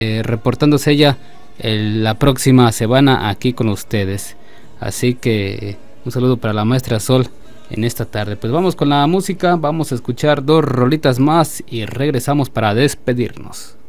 reportándose ella la próxima semana aquí con ustedes. Así que un saludo para la maestra Sol en esta tarde. Pues vamos con la música, vamos a escuchar 2 rolitas más y regresamos para despedirnos.